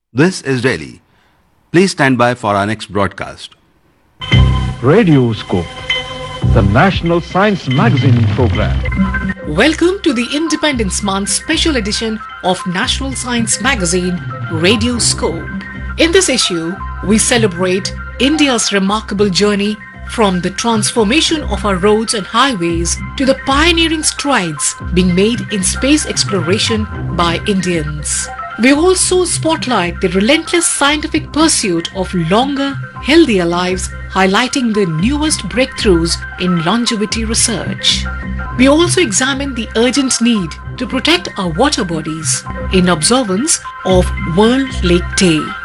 This is Delhi. Please stand by for our next broadcast. Radioscope, the National Science Magazine program. Welcome to the Independence Month special edition of National Science Magazine, Radioscope. In this issue, we celebrate India's remarkable journey from the transformation of our roads and highways to the pioneering strides being made in space exploration by Indians. We also spotlight the relentless scientific pursuit of longer, healthier lives, highlighting the newest breakthroughs in longevity research. We also examine the urgent need to protect our water bodies in observance of World Lake Day.